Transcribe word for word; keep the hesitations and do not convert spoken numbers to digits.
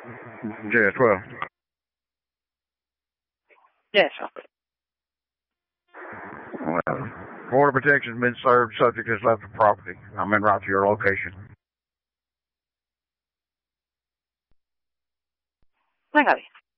J S twelve. Yes, sir. Well, border protection's been served. Subject has left the property. I'm en route to your location. I got it.